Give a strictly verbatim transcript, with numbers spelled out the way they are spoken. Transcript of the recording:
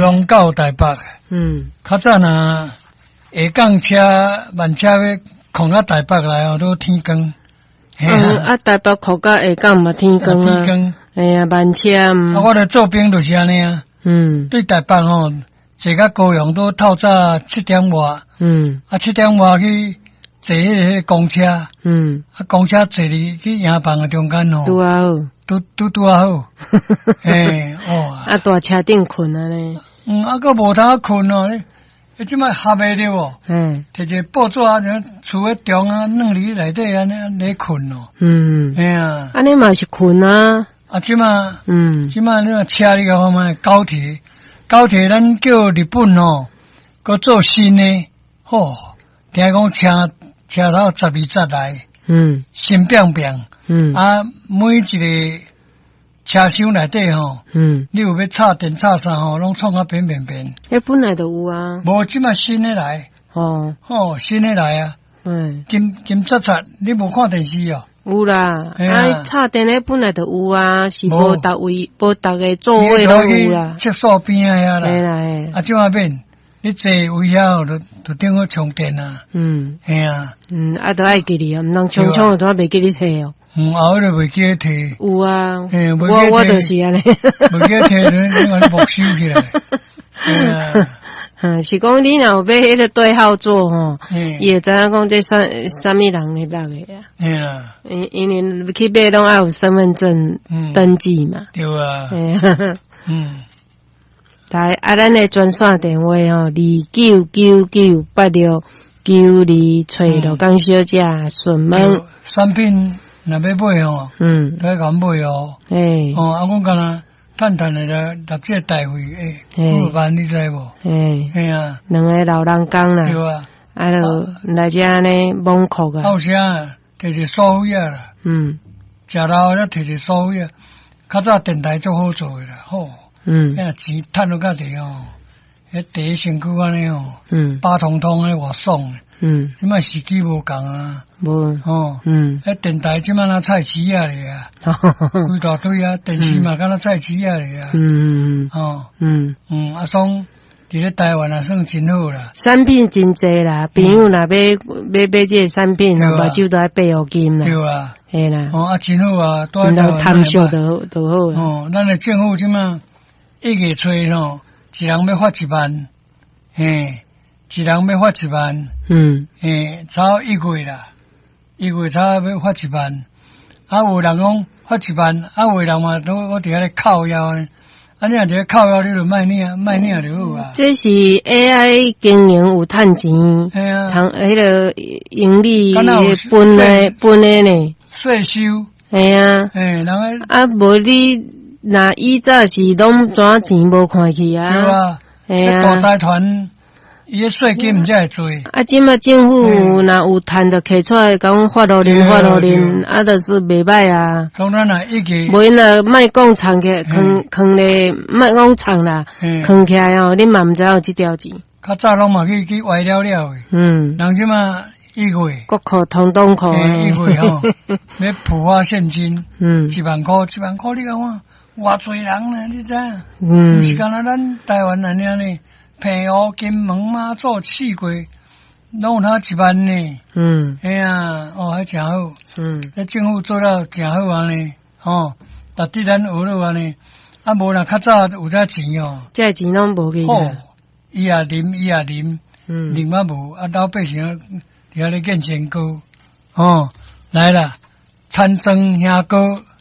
龙到台北。 嗯， 较早呐，下港车、慢车要控到台北来哦，都天光。 嗯，啊，台北考到下港嘛天光啊。 天光。 哎呀，慢车。 啊，我咧做兵就是安尼啊。 嗯。 对台北吼，坐到高雄都透早七点外。 嗯。啊， 七点外去坐迄个公车。嗯。啊，公车坐哩去营房的中间哦。 拄啊好。 拄拄拄啊好。嘿，哦。 啊，大车顶困啊咧。 嗯，啊，个无通困哦。你即摆合袂着哦。嗯。摕一个报纸啊，厝诶中啊，弄伫内底安尼咧困哦。嗯。哎呀。 安尼嘛是困啊。 啊，即摆。嗯。即摆那个车你个看卖高铁，高铁咱叫日本哦，佮做新诶，吼，听讲车车头十二节来。嗯。新变变。嗯。啊，每一个车厢内底吼，嗯，你有要插电插啥吼，拢创啊变变变。 迄本来就有啊。 无，即摆新诶来。哦。哦，新诶来啊。嗯。金金擦擦，你无看电视哦？ 有啦。啊，插电诶本来就有啊，是无逐位，无逐个座位拢有啦。 厕所边啊遐啦。 嘿啦嘿。 啊，即摆变，你坐位遐就就顶好充电啊。嗯。嘿啊。 嗯，啊，都爱记哩啊，毋通冲冲都袂记哩摕哦。 嗯，后头袂记得摕。 有啊， 嘿， 我我就是安尼。 袂记得摕，你你没收起来。哎呀， 嗯，是讲你若有买迄个对号座吼，伊会知影讲这啥啥物人咧落个啊。哎呀，因因为去买拢爱有身份证登记嘛。 对啊。嗯。 来，啊，咱的专线电话吼，二九九九八六九二找罗江小姐询问产品。若要买吼，嗯，都要甲买哦。诶，哦，啊，我敢若趁趁的来纳这代费，诶，五万你知无？诶，嘿啊， 两个老人工啦。 对啊， 啊，就来遮安尼蒙酷啊。 好啥？摕着收费啊啦。嗯，食老了摕着收费啊。较早电台足好做诶啦，吼。嗯，遐钱趁到较济哦。迄第一身躯安尼哦。嗯。八通通安尼偌爽。嗯，即摆时机无共啊，无哦，嗯，迄电台即摆若菜市啊咧啊，规大堆啊，电视嘛敢若菜市啊咧啊，嗯嗯哦，嗯嗯，啊爽，伫咧台湾也算真好啦， 产品真济啦，朋友若要买买这个产品，目睭都爱八互金啦， 对啊， 嘿啦， 哦啊真好啊，都在贪小都都好哦，咱的政府即摆一月初吼，一人要发一万，嘿。一人要发一万，嗯，诶，差一月啦，一月差要发一万，啊，有人讲发一万，啊，有人嘛都我伫遐咧靠腰呢，啊，你若伫咧靠腰，你就卖领卖领就好啊。 这是 A I 经营有趁钱，哎呀，通迄个盈利分诶分诶呢， 税收， 哎呀， 诶，人个啊，无你若以早是拢怎钱无看去啊？ 对啊，哎呀，大财团。伊个税金毋才会做。 啊，即马政府若有趁着摕出来，讲发落恁发落恁，啊，就是袂歹啊。 当然啦，一个。 无因若莫讲藏起，囥囥咧，莫讲藏啦，囥起来哦，恁嘛毋知有即条钱。 较早拢嘛去去歪了了诶。嗯。人即马一月。 国库通通库。 一月吼，要普发现金。嗯。一万箍，一万箍，你讲我偌侪人呢？你知？嗯。毋是干那咱台湾安尼呢？平湖、金门、马祖、四季，拢有他一万呢。嗯，哎呀，哦，还真好。嗯，迄政府做了真好安尼，吼，值得咱学了安尼。啊，无若较早有遮钱哦， 遮钱拢无去。 好，伊也啉，伊也啉，嗯，啉啊无，啊，老百姓伫遐咧见钱糕，哦，来啦，参庄兄哥。